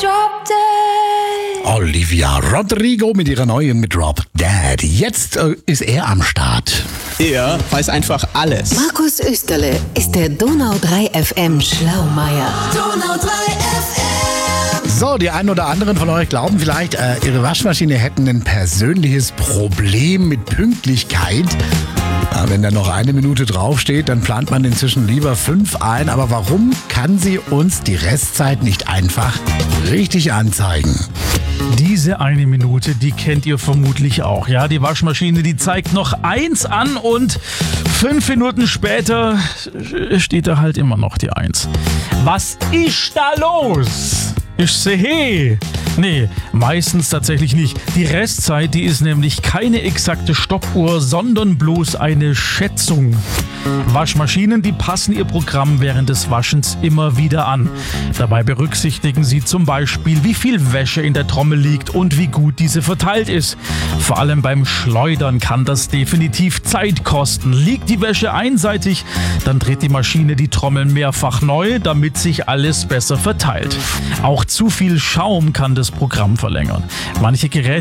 Drop Dead. Olivia Rodrigo mit ihrer neuen Drop Dead. Jetzt ist er am Start. Er weiß einfach alles. Markus Österle ist der Donau 3 FM Schlaumeier. Donau 3 FM. So, die einen oder anderen von euch glauben vielleicht, ihre Waschmaschine hätten ein persönliches Problem mit Pünktlichkeit. Ja, wenn da noch 1 Minute draufsteht, dann plant man inzwischen lieber 5 ein. Aber warum kann sie uns die Restzeit nicht einfach richtig anzeigen? Diese 1 Minute, die kennt ihr vermutlich auch. Ja, die Waschmaschine, die zeigt noch 1 an und 5 Minuten später steht da halt immer noch die 1. Was ist da los? Ich sehe. Nee, meistens tatsächlich nicht. Die Restzeit, die ist nämlich keine exakte Stoppuhr, sondern bloß eine Schätzung. Waschmaschinen, die passen ihr Programm während des Waschens immer wieder an. Dabei berücksichtigen sie zum Beispiel, wie viel Wäsche in der Trommel liegt und wie gut diese verteilt ist. Vor allem beim Schleudern kann das definitiv Zeit kosten. Liegt die Wäsche einseitig, dann dreht die Maschine die Trommel mehrfach neu, damit sich alles besser verteilt. Auch zu viel Schaum kann das Programm verlängern. Manche Geräte